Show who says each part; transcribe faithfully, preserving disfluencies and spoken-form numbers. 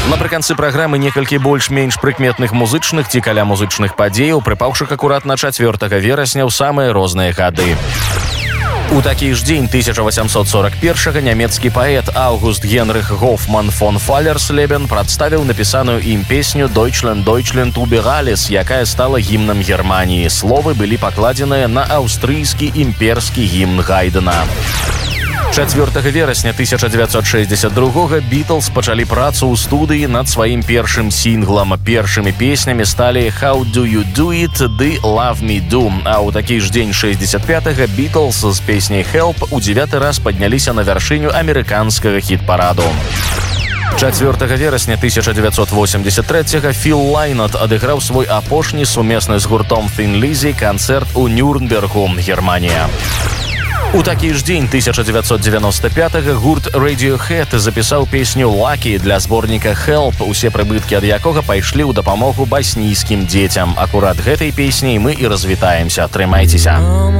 Speaker 1: Напрыканцы праграмы некалькі больш-менш прыкметных музычных ці каля музычных падзеяў, прыпаўшых акуратна чацвёртага верасня ў самыя розныя гады. У такі ж дзень тысяча васямсот сорок першага нямецкі паэт Аўгуст Генрых Гофман фон Фалерслебен прадставіў напісаную ім песню «Deutschland, Deutschland über alles», якая стала гімнам Германіі. Словы былі пакладзеныя на аўстрыйскі імперскі гімн Гайдена. чацвёртага верасня тысяча дзевяцьсот шэсцьдзесят другога Бітлз пачалі працу ў студыі над сваім першым сінглам. Першымі песнямі сталі «How do you do it» ды «Love me do». А ў такі ж дзень шэсцьдзесят пятага Бітлз з песняй «Help» у дзевяты раз падняліся на вяршыню амерыканскага хіт-параду. чацвёртага верасня тысяча дзевяцьсот восемьдесят трэцяга Філ Лайнот адыграў свой апошні сумесны з гуртом Thin Lizzy канцэрт у Нюрнбергу, Германія. У такі ж дзень тысяча дзевяцьсот девяносто пятага гурт Radiohead запісаў песню «Lucky» для зборніка «Help», усе прыбыткі ад якога пайшлі ў дапамогу баснійскім дзецям. Акурат гэтай песняй мы і развітаемся. Трымайцеся.